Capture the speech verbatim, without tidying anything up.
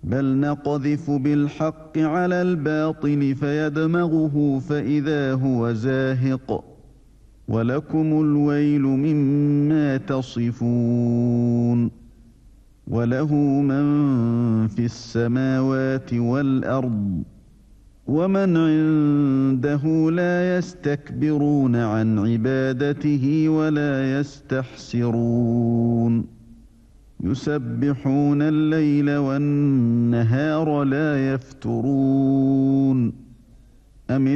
بل نقذف بالحق على الباطل فيدمغه فإذا هو زاهق ولكم الويل مما تصفون وله من في السماوات والأرض ومن عنده لا يستكبرون عن عبادته ولا يستحسرون يسبحون الليل والنهار لا يفترون أم